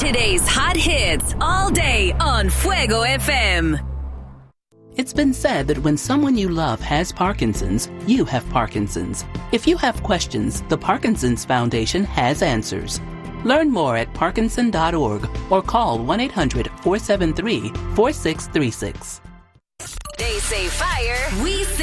Today's hot hits all day on Fuego FM. It's been said that when someone you love has Parkinson's, you have Parkinson's. If you have questions, the Parkinson's Foundation has answers. Learn more at parkinson.org or call 1-800-473-4636. They say fire, we say